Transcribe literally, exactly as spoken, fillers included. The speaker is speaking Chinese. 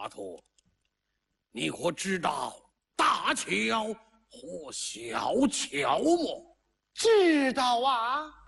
托，你可知道大桥和小桥么？ 知道啊。